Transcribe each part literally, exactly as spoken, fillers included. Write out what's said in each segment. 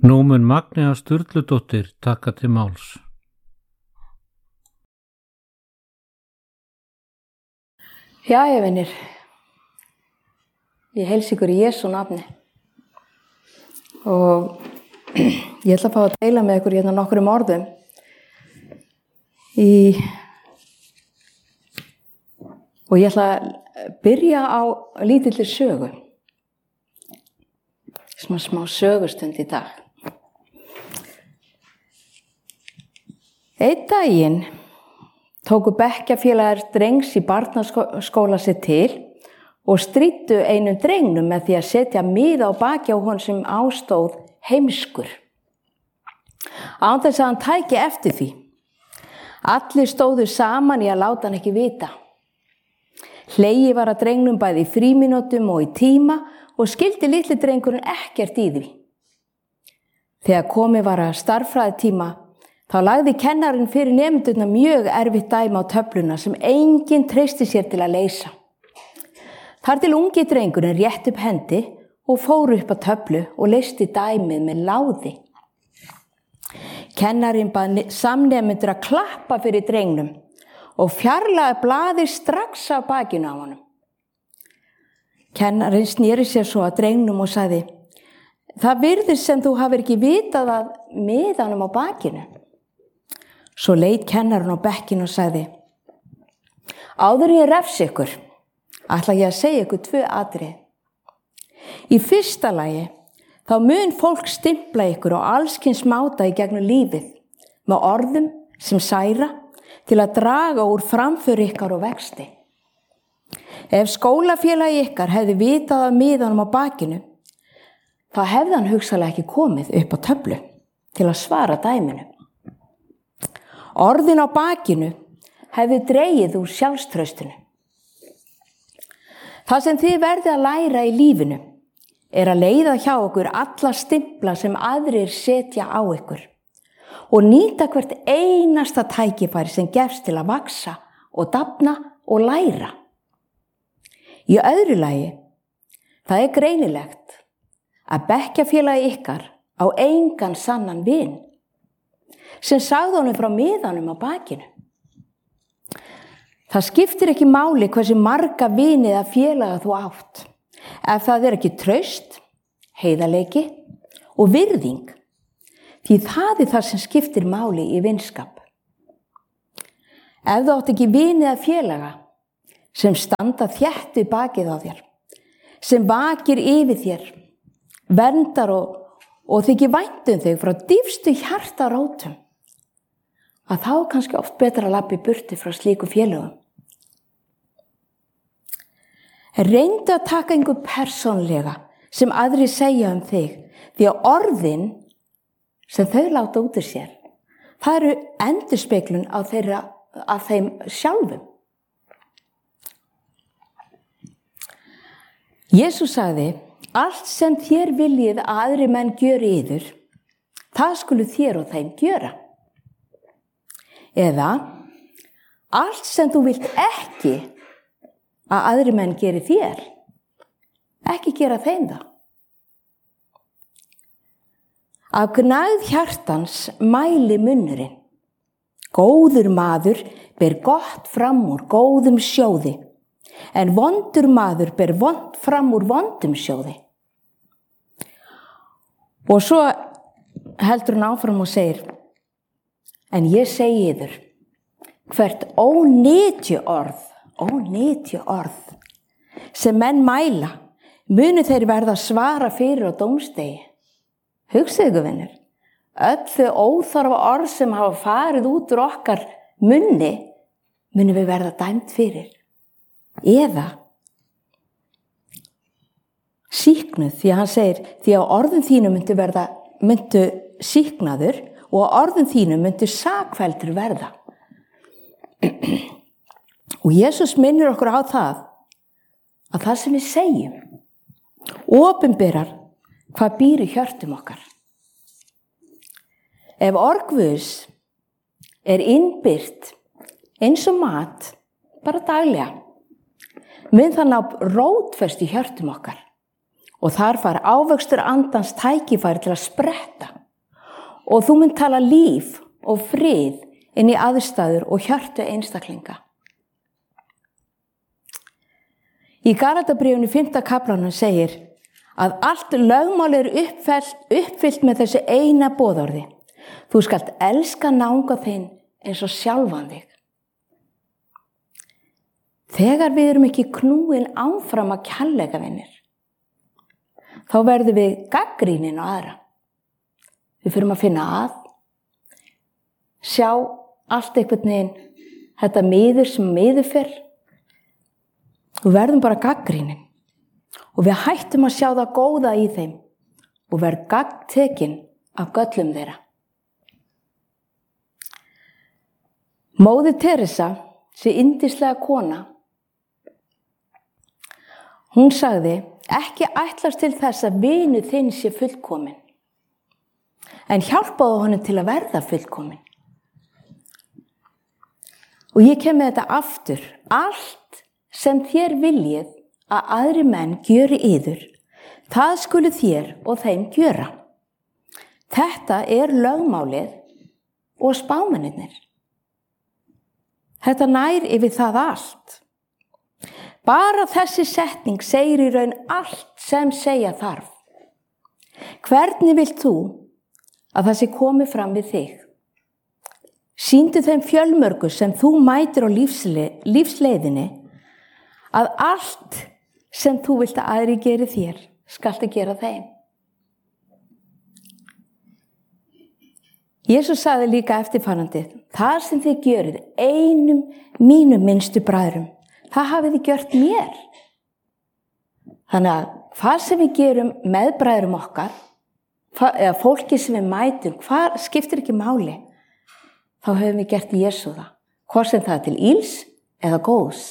Nú mun Magnea Sturludóttir taka til máls. Jæja, vinir. Ég heilsa ykkur í Jesú nafni. Og ég ætla að fá að deila með ykkur hérna nokkrum orðum í og ég ætla að byrja á lítilli sögu. Smá smá sögustund í dag. Einn daginn tóku bekkjarfélagar drengs í barnaskóla sér til og stríddu einum drengnum með því að setja miða á baki á honum sem ástóð heimskur. Án þess að hann tæki eftir því. Allir stóðu saman í að láta hann ekki vita. Hlegið var að drengnum bæði í frímínútum og í tíma og skildi litli drengurinn ekkert í því. Þegar komið var að stærðfræðitíma þá lagði kennarinn fyrir nemendurna mjög erfitt dæmi á töfluna sem enginn treysti sér til að leysa. Þar til ungi drengurinn rétt upp hendi og fór upp á töflu og leysti dæmið með láði. Kennarinn bað samnemendur að klappa fyrir drengnum og fjarlægði blaðið strax af bakinu á honum. Kennarinn sneri sér svo að drengnum og sagði: "Það virðist sem þú hafir ekki vitað að miðanum á bakinu." Svo leit kennarinn á bekkinn og sagði: "Áður en ég refsi ykkur, ætla ég að segja ykkur tvö atriði. Í fyrsta lagi, þá mun fólk stimpla ykkur á allskyns máta í gegnum lífið með orðum sem særa til að draga úr framför ykkar og vexti. Ef skólafélagi ykkar hefði vitað af miðanum á bakinu, þá hefði hann hugsanlega ekki komið upp á töflu til að svara dæminu. Orðin á bakinu hefði dregið úr sjálfstraustinu. Það sem þið verðið að læra í lífinu er að leiða hjá okkur alla stimpla sem aðrir setja á ykkur og nýta hvert einasta tækifæri sem gefst til að vaksa og dafna og læra. Í öðru lagi, það er greinilegt að bekkjarfélagi ykkar á engan sannan vin sem sagði honum frá miðanum á bakinu. Það skiptir ekki máli hversu marga vini eða félaga þú átt, ef það er ekki traust, heiðarleiki og virðing, því það er það sem skiptir máli í vinskap. Ef þú átt ekki vini eða félaga sem standa þétt við bakið á þér, sem vakir yfir þér, verndar og, og þykir vænt um þig frá dýpstu hjartarótum, að þá er kannski oft betra að labba í burtu frá slíku félögum. Reyndu að taka einhver persónlega sem aðrir segja um þig, því að orðin sem þau láta út úr sér, það eru endurspeglun á þeirra, af þeim sjálfum. Jesús sagði: "Allt sem þér viljið að aðrir menn gjöri yður, það skulu þér og þeim gjöra." Eða: "Allt sem þú vilt ekki að aðrir menn geri þér, ekki gera þeim það." Af gnægð hjartans mæli munnurinn. Góður maður ber gott fram úr góðum sjóði, en vondur maður ber vont fram úr vondum sjóði. Og svo heldur hann áfram og segir: "En ég segi yður, hvert ónytju orð, ónytju orð, sem menn mæla, munu þeir verða að svara fyrir á dómsdegi." Hugsið ykkur, vinir, öll þau óþarfa orð sem hafa farið út úr okkar munni, munu við verða dæmt fyrir. Eða sýknuð, því að hann segir: "Því að orðum þínu myndu verða, myndu sýknaður og á orðum þínum myndu sakfelldur verða." Og Jesús minnir okkur á það að það sem við segjum opinberar hvað býr í hjörtum okkar. Ef orð Guðs er innbyrt eins og mat bara daglega, mun það ná rótfestu í hjörtum okkar og þar fær ávöxtur andans tækifæri til að spretta og þú munt tala líf og frið inn í aðstæður og hjörtu einstaklinga. Í Galatabréfinu fimmta kaflanum segir að allt lögmál er uppfyllt, uppfyllt með þessu eina boðorði. Þú skalt elska náunga þinn eins og sjálfan þig. Þegar við erum ekki knúin áfram að kærleika vinir, þá verðum við gagnrýnin á aðra. Við fyrir að finna að, sjá allt einhvern veginn, þetta miður sem miður fyrr. Við verðum bara gagnrýnin og við hættum að sjá það góða í þeim og verðum gagntekin af göllum þeirra. Móðir Teresa, þessi yndislega kona, hún sagði, ekki ætlast til þess að vinur þinn sé fullkomin, en hjálpaðu honum til að verða fullkomin. Og ég kem með þetta aftur, allt sem þér viljið að aðri menn gjöri yður, það skulu þér og þeim gjöra. Þetta er lögmálið og spámennirnir. Þetta nær yfir það allt. Bara þessi setning segir í raun allt sem segja þarf. Hvernig vilt þú að það sé komið fram við þig? Sýndu þeim fjölmörgu sem þú mætir á lífsle, lífsleiðinni að allt sem þú vilt að aðri geri þér, skaltu gera þeim. Jesús sagði líka eftirfarandi, það sem þið gjörið einum mínum minnstu bræðrum, það hafið þið gjört mér. Þannig að hvað sem við gerum með bræðrum okkar, eða fólki sem við mætum, hvað skiptir ekki máli, þá höfum við gert Jesú það, hvort sem það er til íls eða góðs.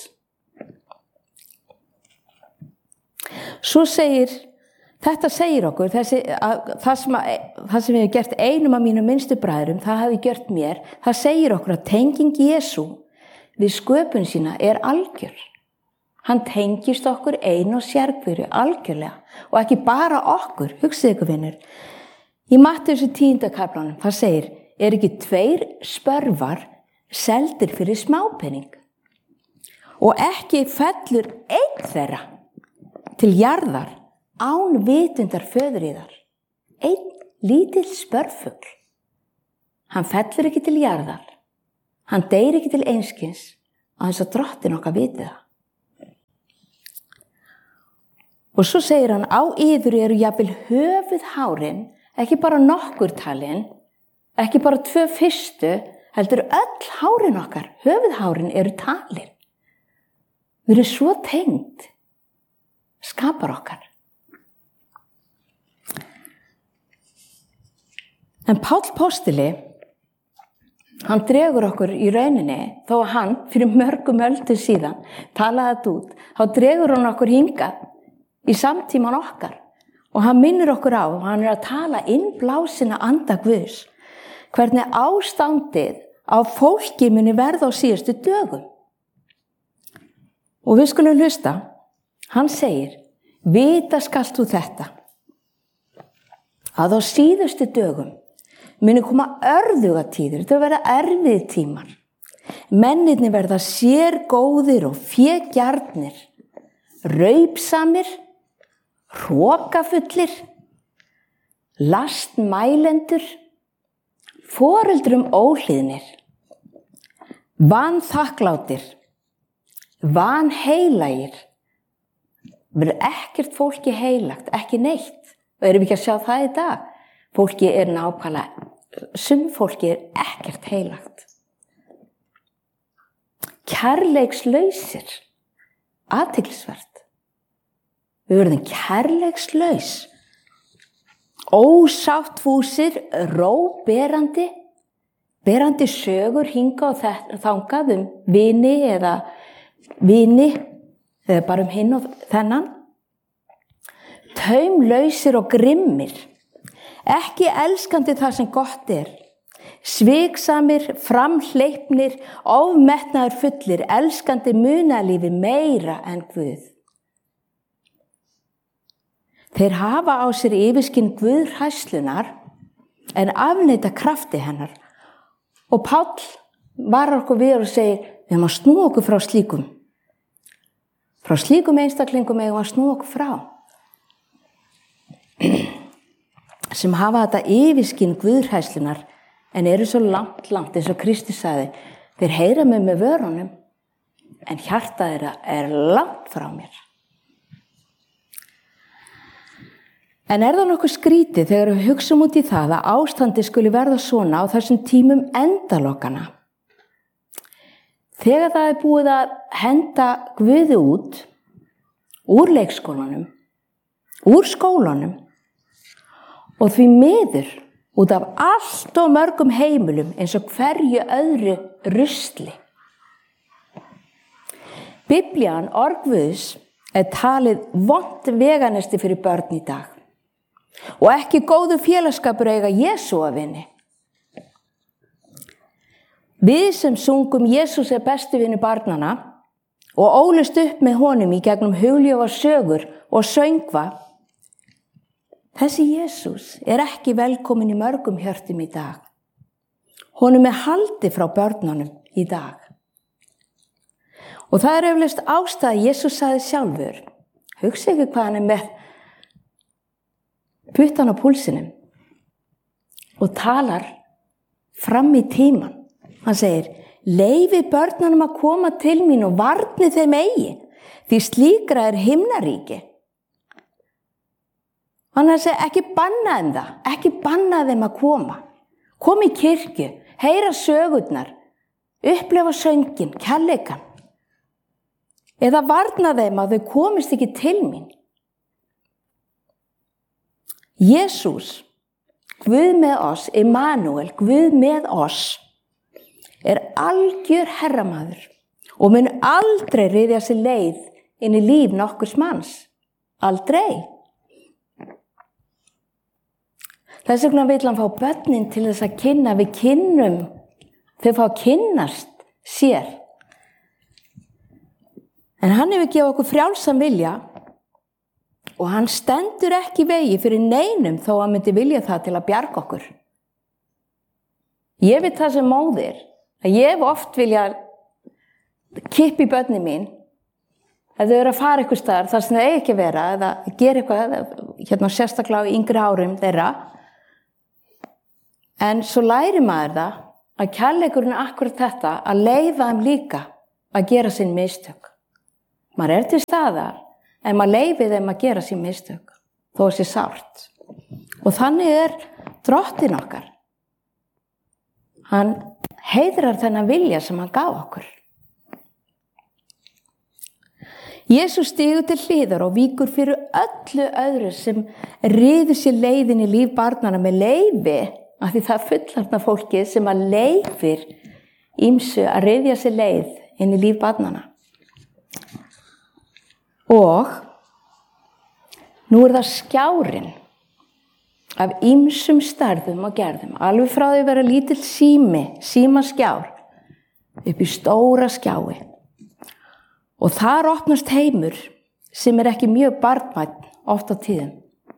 Svo segir, þetta segir okkur, þessi, að, það, sem að, það sem við hefum gert einum af mínum minnstu bræðrum, það hafi gjört mér, það segir okkur að tenging Jesú við sköpun sína er algjör. Hann tengist okkur einu og sérhverju algjörlega og ekki bara okkur, hugsið ykkur vinur. Í Mattheusar tíunda kaflanum, það segir, er ekki tveir spörvar seldir fyrir smápening og ekki fellur einn þeirra til jarðar án vitundar föður yðar. Einn lítill spörfugl. Hann fellur ekki til jarðar. Hann deyr ekki til einskis að þess að drottin okkar viti það. Og svo segir hann, á yður eru jafnvel höfuð hárin, ekki bara nokkur talin, ekki bara tvö fyrstu, heldur öll hárin okkar, höfuð hárin eru talin. Við erum svo tengd, skapar okkar. En Páll postuli, hann dregur okkur í rauninni, þó að hann fyrir mörgum öldum síðan talaði þetta út, þá dregur hann okkur hingað í samtíman okkar og hann minnir okkur á, og hann er að tala innblásina anda Guðs, hvernig ástandið á fólki muni verða á síðustu dögum. Og við skulum hlusta, hann segir, vita skalt þú þetta, að á síðustu dögum muni koma örðugatíðir, þetta verða erfið tímar. Mennirnir verða sérgóðir og fégjarnir, raupsamir, hrokafullir, lastmælendur, foreldrum óhlýðnir, vanþakklátir, vanheilagir. Verður ekkert fólki heilagt, ekki neitt. Og erum við ekki að sjá það í dag? Fólki er nákvæmlega, sum fólki er ekkert heilagt. Kærleikslausir, athyglisvert. Við verðum kærleikslaus, ósáttfúsir, róberandi, berandi sögur hinga og þangað um vini eða vini, eða bara um hinn og þennan. Taumlausir og grimmir, ekki elskandi það sem gott er, sviksamir, framhleypnir, ofmetnaður fullir, elskandi munalífi meira en Guð. Þeir hafa á sér yfirskinn guðhræðslunnar en afneita krafti hennar. Og Páll varar okkur við og segir, við erum að snúa okkur frá slíkum. Frá slíkum einstaklingum eigum að snúa okkur frá. Sem hafa þetta yfirskinn guðhræðslunnar en eru svo langt, langt eins og Kristur sagði, þeir heyra mig með vörunum en hjarta þeirra er langt frá mér. En er það nokkuð skrítið þegar við hugsum út í það að ástandi skuli verða svona á þessum tímum endalokana? Þegar það er búið að henda Guði út, úr leikskólanum, úr skólanum og því miður út af allt og mörgum heimilum eins og hverju öðru rusli. Biblían, orð Guðs, er talið vont veganesti fyrir börn í dag. Og ekki góðu félagsskapur eiga Jesú að vini. Við sem sungum Jesús er bestu vini barnana og ólust upp með honum í gegnum hugljófa sögur og söngva, þessi Jesús er ekki velkomin í mörgum hjörtum í dag. Honum er haldið frá börnunum í dag. Og það er eflaust ástæða Jesús sagði sjálfur, hugsa ekki hvað hann er með puttan á púlsinum og talar fram í tíman. Hann segir, leyfi börnunum að koma til mín og varni þeim eigi, því slíkra er himnaríki. Hann segir, ekki banna þeim það, ekki banna þeim að koma. Kom í kirkju, heyra sögurnar, upplifa söngin, kærleikann. Eða varna þeim að þau komist ekki til mín. Jesús, Guð með oss, Immanuel, Guð með oss, er algjör herramaður og mun aldrei ryðja sér leið inn í líf nokkurs manns. Aldrei. Þess vegna vill hann fá börnin til þess að kynna við kynnum, þau fá að kynnast sér. En hann hefur gefið okkur frjálsan vilja og hann stendur ekki í vegi fyrir neinum þó hann myndi vilja það til að bjarga okkur. Ég veit það sem móðir, að ég hef oft vilja kippa í börnin mín ef þau eru að fara eitthvað staðar þar sem þau eigi ekki að vera eða gera eitthvað, hérna sérstaklega í yngri árum þeirra. En svo læri maður það að kærleikurinn er akkurat þetta, að leyfa þeim líka að gera sín mistök. Maður er til staðar en maður leyfi þeim að gera sín mistök, þó að sé sárt. Og þannig er drottinn okkar. Hann heiðrar þennan vilja sem hann gaf okkur. Jesús stígur til hliðar og víkur fyrir öllu öðru sem ryður sér leiðin í líf barnana með leyfi, af því það er fullorðna fólkið sem að leyfir ýmsu að ryðja sér leið inn í líf barnana. Og nú er það skjárinn af ýmsum stærðum og gerðum, alveg frá því að vera lítill sími, símaskjár, upp í stóra skjái. Og þar opnast heimur sem er ekki mjög barnvænn oft á tíðum.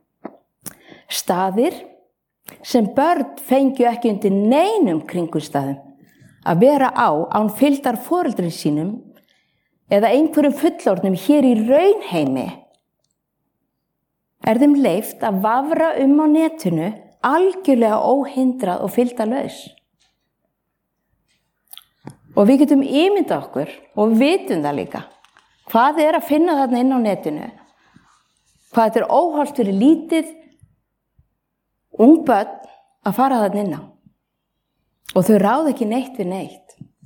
Staðir sem börn fengju ekki undir neinum kringumstæðum að vera á án fylgdar foreldrum sínum eða einhverjum fullorðnum hér í raunheimi, er þeim leyft að vafra um á netinu algjörlega óhindrað og fylgdarlaus. Og við getum ímyndað okkur og vitum það líka hvað er að finna þarna inn á netinu, hvað þetta er óhollt fyrir lítið ung börn að fara þarna inn á. Og þau ráða ekki neitt við neitt.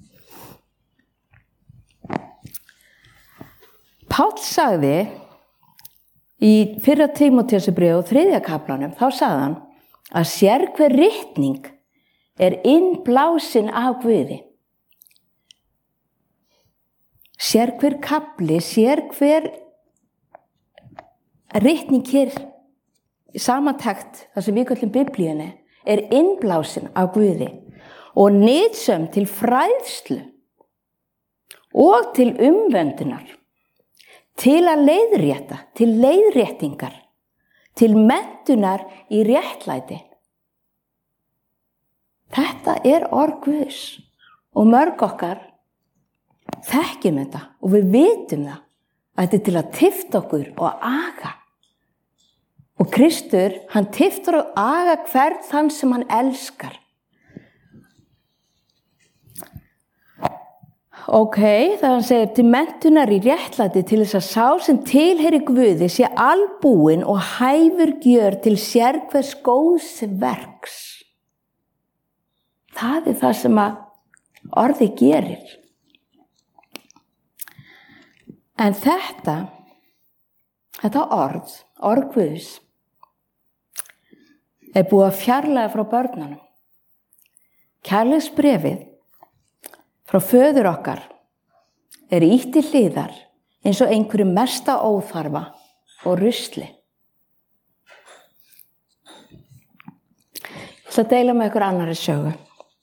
Páll sagði í fyrra Tímóteusbréfi og þriðja kaflanum, þá sagði hann að sérhver ritning er innblásin af Guði. Sérhver kafli, sérhver ritning hér í samantekt, það sem við köllum Biblíunni, er innblásin af Guði og nytsöm til fræðslu og til umvöndunar, til að leiðrétta, til leiðréttingar, til menntunar í réttlæti. Þetta er orð Guðs og mörg okkar þekkjum þetta og við vitum það að þetta er til að tifta okkur og aga. Og Kristur, hann tiftar og aga hvern þann sem hann elskar. Ok, það hann segir til menntunar í réttlæti til þess að sá sem tilheyri Guði sé albúinn og hæfur gjör til sérhvers góðs verks. Það er það sem að orðið gerir. En þetta, þetta orð, orð Guðs, er búið að fjarlæga frá börnunum. Kærleiksbréfið frá föður okkar er ýtt til hliðar eins og einhverju mesta óþarfa og rusli. Ég ætla að deila með ykkur annarri sögu.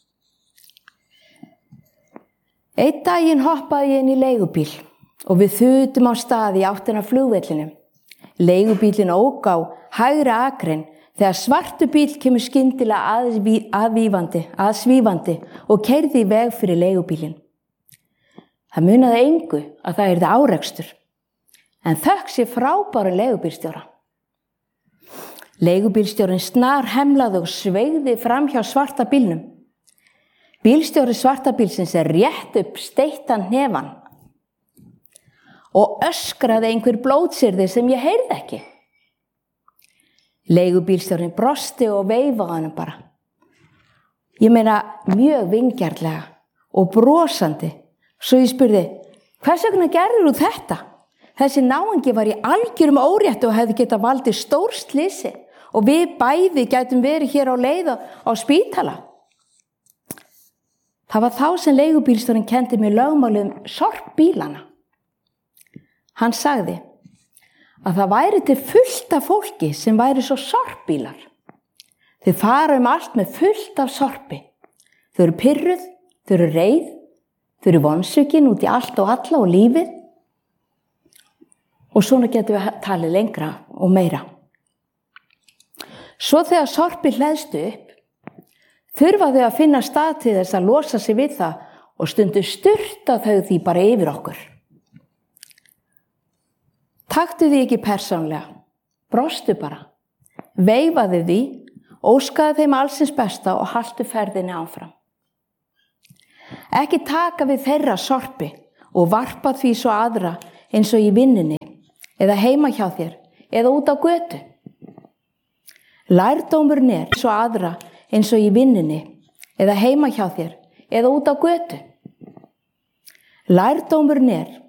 Einn daginn hoppaði ég inn í leigubíl og við þutum á stað í áttina af flugvellinum. Leigubílinn ók á hægri akrein þegar svartur bíll kemur skyndilega aðví, aðvífandi, aðsvífandi og keyrði í veg fyrir leigubílinn. Það munaði engu að það yrði árekstur, en þökk sé frábæru leigubílstjóra. Leigubílstjórinn snar hemlaði og sveigði fram hjá svarta bílnum. Bílstjóri svarta bílsins er rétt upp steittan hnefann og öskraði einhver blótsyrði sem ég heyrði ekki. Leigubílstjórinn brosti og veifaði hann bara. Ég meina mjög vingjarnlega og brosandi. Svo ég spurði, hvers vegna gerðir þú þetta? Þessi náungi var í algjörum órétti og hefði getað valdið stórslysi og við bæði gætum verið hér á leið á spítala. Það var þá sem leigubílstjórinn kenndi mér lögmálið um sorpbílana. Hann sagði að það væri til fullt af fólki sem væri svo sorpbílar. Þau fara um allt með fullt af sorpi. Þau eru pirruð, þau eru reið, þau eru vonsvikin út í allt og alla og lífið. Og svona getum við talið lengra og meira. Svo þegar sorpi hleðstu upp, þurfa þau að finna stað til þess að losa sig við það og stundu sturta þau því bara yfir okkur. Taktu því ekki persónlega, brostu bara, veifaðu því, óskaðu þeim allsins besta og haltu ferðinni áfram. Ekki taka við þeirra sorpi og varpa því svo aðra eins og í vinnunni eða heima hjá þér eða út á götu. Lærdómurinn er svo aðra eins og í vinnunni eða heima hjá þér eða út á götu. Lærdómurinn er